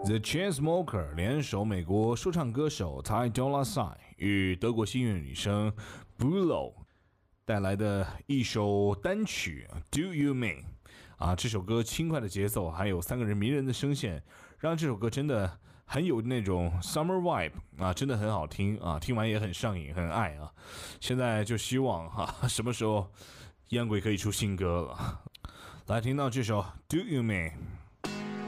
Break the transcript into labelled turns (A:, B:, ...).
A: The Chainsmokers 联手美国说唱歌手 Ty Dolla $ign 与德国新乐女声 Bullo 带来的一首单曲 Do You Mean 这首歌轻快的节奏还有三个人迷人的声线，让这首歌真的很有那种 summer vibe 真的很好听听完也很上瘾很爱现在就希望什么时候烟鬼可以出新歌了。来听到这首 Do You Mean